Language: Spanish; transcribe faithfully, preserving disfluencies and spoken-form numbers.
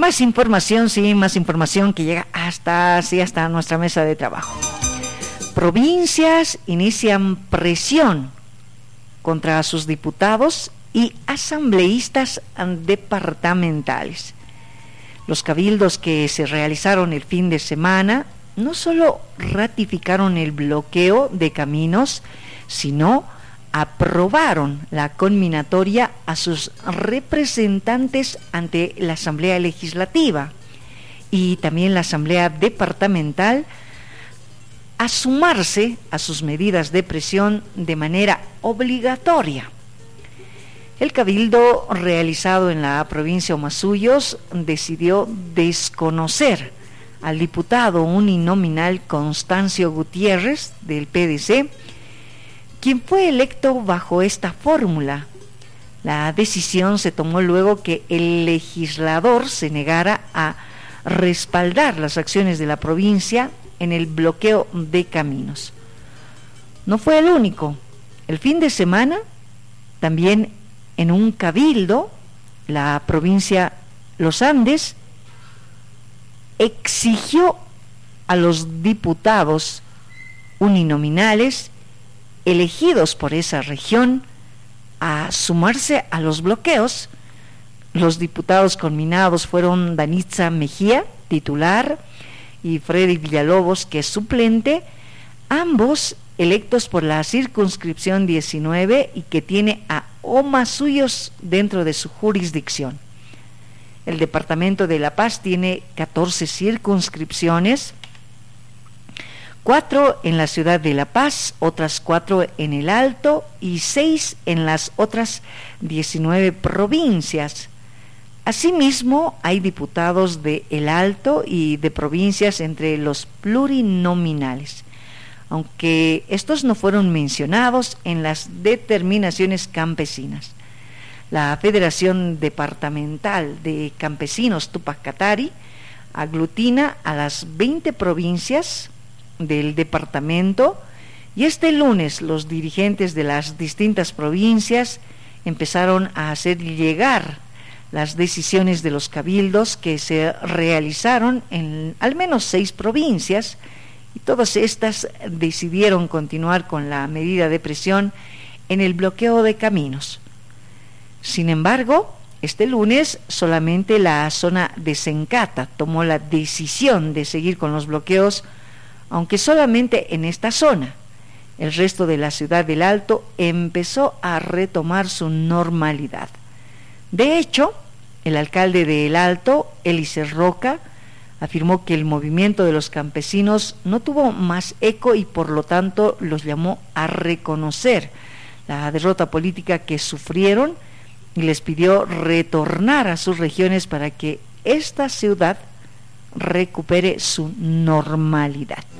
más información, sí, más información que llega hasta, sí, hasta nuestra mesa de trabajo. Provincias inician presión contra sus diputados y asambleístas departamentales. Los cabildos que se realizaron el fin de semana no solo ratificaron el bloqueo de caminos, sino aprobaron la conminatoria a sus representantes ante la Asamblea Legislativa y también la Asamblea Departamental a sumarse a sus medidas de presión de manera obligatoria. El cabildo realizado en la provincia de Humasuyos decidió desconocer al diputado uninominal Constancio Gutiérrez del P D C, quien fue electo bajo esta fórmula. La decisión se tomó luego que el legislador se negara a respaldar las acciones de la provincia en el bloqueo de caminos. No fue el único. El fin de semana, también en un cabildo, la provincia Los Andes exigió a los diputados uninominales elegidos por esa región a sumarse a los bloqueos. Los diputados conminados fueron Danitza Mejía, titular, y Freddy Villalobos, que es suplente, ambos electos por la circunscripción diecinueve y que tiene a Humasuyos dentro de su jurisdicción. El departamento de La Paz tiene catorce circunscripciones, cuatro en la ciudad de La Paz, otras cuatro en el Alto y seis en las otras diecinueve provincias. Asimismo, hay diputados de El Alto y de provincias entre los plurinominales, aunque estos no fueron mencionados en las determinaciones campesinas. La Federación Departamental de Campesinos Tupac Katari aglutina a las veinte provincias del departamento y este lunes los dirigentes de las distintas provincias empezaron a hacer llegar las decisiones de los cabildos que se realizaron en al menos seis provincias, y todas estas decidieron continuar con la medida de presión en el bloqueo de caminos. Sin embargo, este lunes solamente la zona de Sencata tomó la decisión de seguir con los bloqueos, aunque solamente en esta zona. El resto de la ciudad del Alto empezó a retomar su normalidad. De hecho, el alcalde de El Alto, Elicer Roca, afirmó que el movimiento de los campesinos no tuvo más eco y por lo tanto los llamó a reconocer la derrota política que sufrieron y les pidió retornar a sus regiones para que esta ciudad recupere su normalidad.